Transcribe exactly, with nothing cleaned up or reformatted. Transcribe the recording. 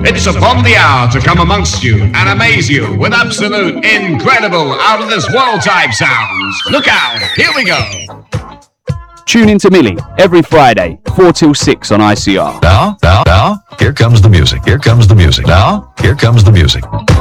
It's upon the hour to come amongst you and amaze you with absolute, incredible, out-of-this-world type sounds. Look out, here we go. Tune in to Millie every Friday, four till six on I C R. Now, now, now, here comes the music. Here comes the music. Now, here comes the music.